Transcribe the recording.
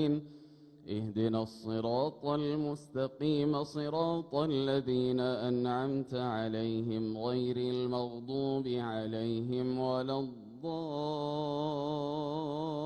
اهدنا الصراط المستقيم صراط الذين أنعمت عليهم غير المغضوب عليهم ولا الضالين.